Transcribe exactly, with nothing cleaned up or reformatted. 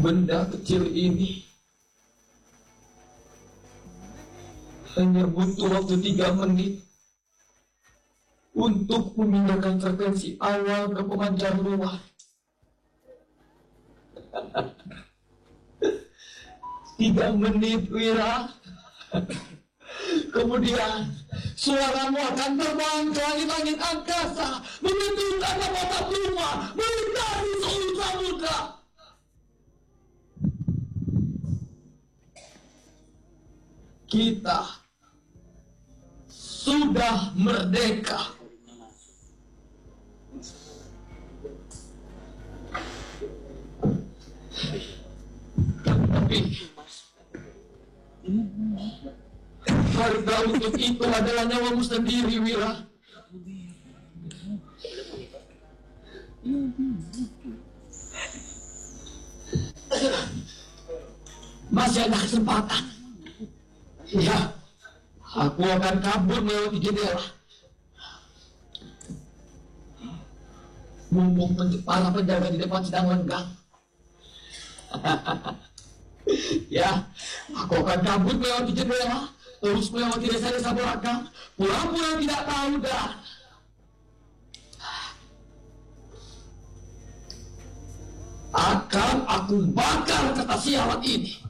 Benda kecil ini hanya butuh waktu tiga menit untuk memindahkan frekuensi awal ke pemancar luar. Tiga menit, Wira. Kemudian suaramu akan terbang ke langit-langit angkasa, membentuk atap-atap rumah, melintasi seluruh samudra. Kita sudah merdeka. Tapi harga untuk itu adalah nyawamu sendiri, Wira. Masih ada kesempatan. Ya, aku akan kabur melewati jendela. Mumpung para penjaga di depan sedang lenggang. Ya, aku akan kabur melewati jendela, terus melewati desa-desa belakang, pura-pura tidak tahu dah. Akan aku bakar kata sialan ini.